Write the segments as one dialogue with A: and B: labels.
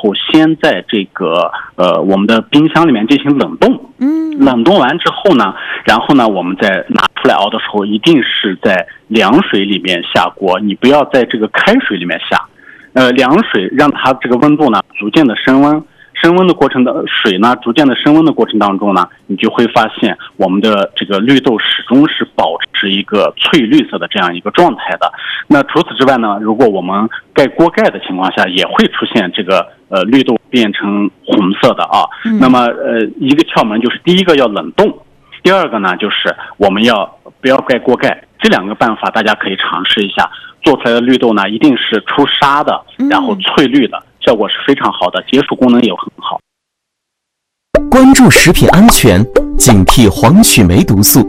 A: 后，先在这个我们的冰箱里面进行冷冻。冷冻完之后呢，然后呢我们再拿出来熬的时候，一定是在凉水里面下锅，你不要在这个开水里面下。凉水让它这个温度呢逐渐的升温的过程的水呢逐渐的升温的过程当中呢，你就会发现我们的这个绿豆始终是保持一个翠绿色的这样一个状态的。那除此之外呢，如果我们盖锅盖的情况下，也会出现这个绿豆变成红色的啊。那么一个窍门就是第一个要冷冻，第二个呢就是我们不要盖锅盖。这两个办法大家可以尝试一下，做出来的绿豆呢一定是出沙的，然后翠绿的，效果是非常好的，解暑功能也很好。
B: 关注食品安全，警惕黄曲霉毒素。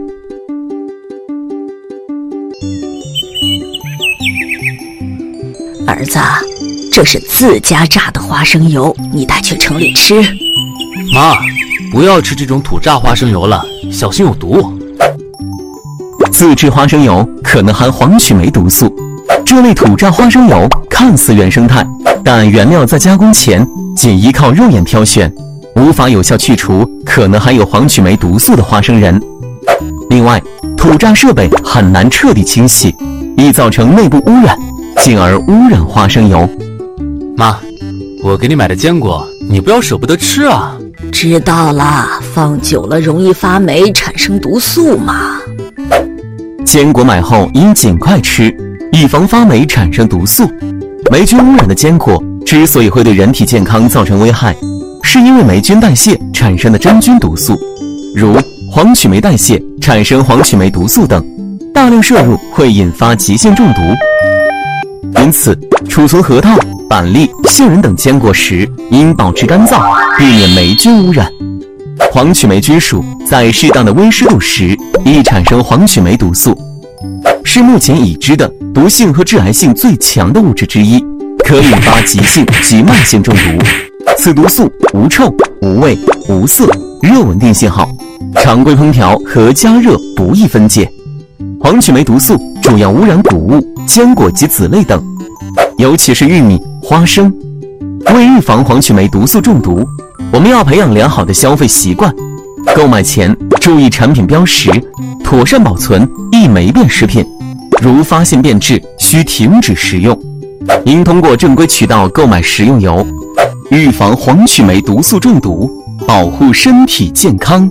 C: 儿子，这是自家榨的花生油，你带去城里吃。
D: 妈，不要吃这种土榨花生油了，小心有毒。
B: 自制花生油可能含黄曲霉毒素，这类土榨花生油看似原生态，但原料在加工前仅依靠肉眼挑选，无法有效去除可能含有黄曲霉毒素的花生仁。另外，土榨设备很难彻底清洗，易造成内部污染，进而污染花生油。
D: 妈，我给你买的坚果，你不要舍不得吃啊。
C: 知道了，放久了容易发霉，产生毒素嘛。
B: 坚果买后应尽快吃，以防发霉产生毒素。霉菌污染的坚果之所以会对人体健康造成危害，是因为霉菌代谢产生的真菌毒素，如黄曲霉代谢产生黄曲霉毒素等，大量摄入会引发急性中毒。因此，储存核桃、板栗、杏仁等坚果时应保持干燥，避免霉菌污染。黄曲霉菌属在适当的微湿度时易产生黄曲霉毒素，是目前已知的毒性和致癌性最强的物质之一，可引发急性及慢性中毒。此毒素无臭、无味、无色，热稳定性好，常规烹调和加热不易分解。黄曲霉毒素主要污染谷物、坚果及籽类等，尤其是玉米、花生。为预防黄曲霉毒素中毒，我们要培养良好的消费习惯，购买前注意产品标识，妥善保存易霉变食品，如发现变质需停止食用。应通过正规渠道购买食用油，预防黄曲霉毒素中毒，保护身体健康。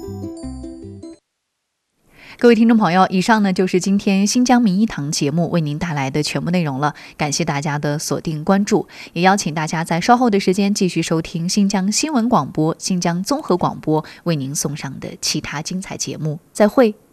E: 各位听众朋友，以上呢就是今天新疆名医堂节目为您带来的全部内容了，感谢大家的锁定关注，也邀请大家在稍后的时间继续收听新疆新闻广播、新疆综合广播为您送上的其他精彩节目，再会。